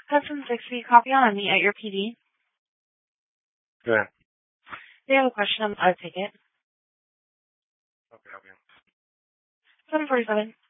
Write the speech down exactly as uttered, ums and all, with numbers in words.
Hudson six, will you copy on me at your P D? Go ahead. They have a question on the ticket. Okay, I'll be on. seven forty-seven.